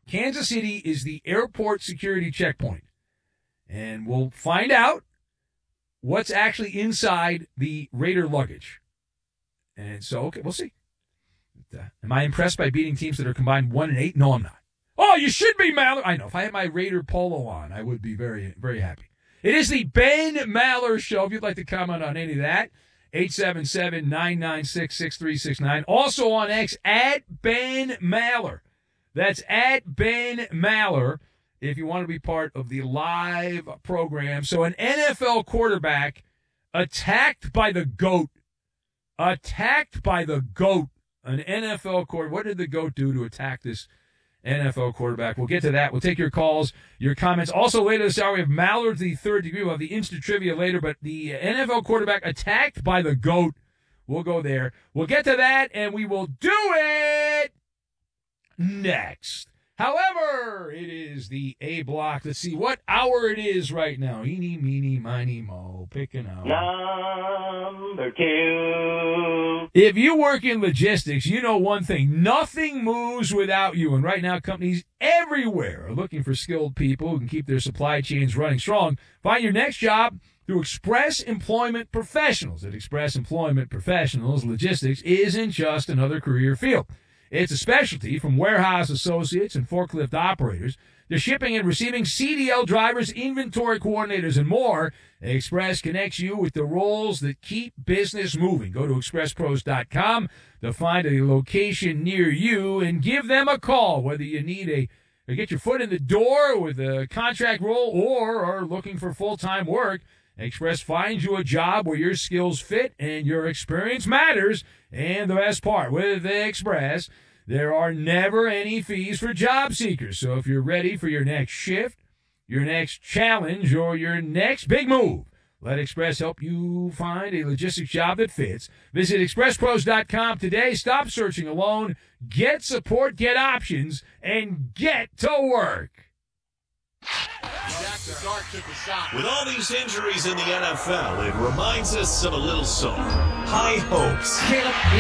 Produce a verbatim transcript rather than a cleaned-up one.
Kansas City is the airport security checkpoint. And we'll find out what's actually inside the Raider luggage. And so, okay, we'll see. Uh, am I impressed by beating teams that are combined one and eight? No, I'm not. Oh, you should be, Maller. I know. If I had my Raider polo on, I would be very, very happy. It is the Ben Maller Show. If you'd like to comment on any of that, eight seven seven, nine nine six, six three six nine. Also on X, at Ben Maller. That's at Ben Maller if you want to be part of the live program. So an N F L quarterback attacked by the GOAT. Attacked by the GOAT. An N F L quarterback. What did the GOAT do to attack this N F L quarterback? We'll get to that. We'll take your calls, your comments. Also later this hour, we have Mallard, the third degree. We'll have the instant trivia later, but the N F L quarterback attacked by the GOAT. We'll go there. We'll get to that, and we will do it next. However, it is the A block. Let's see what hour it is right now. Eeny, meeny, miny, mo. Pick an hour. Number two. If you work in logistics, you know one thing. Nothing moves without you. And right now, companies everywhere are looking for skilled people who can keep their supply chains running strong. Find your next job through Express Employment Professionals. At Express Employment Professionals, logistics isn't just another career field. It's a specialty from warehouse associates and forklift operators to shipping and receiving C D L drivers, inventory coordinators, and more. Express connects you with the roles that keep business moving. Go to express pros dot com to find a location near you and give them a call, whether you need a or get your foot in the door with a contract role or are looking for full-time work. Express finds you a job where your skills fit and your experience matters. And the best part, with Express, there are never any fees for job seekers. So if you're ready for your next shift, your next challenge, or your next big move, let Express help you find a logistics job that fits. Visit express pros dot com today. Stop searching alone. Get support, get options, and get to work. With all these injuries in the N F L, it reminds us of a little song, High Hopes.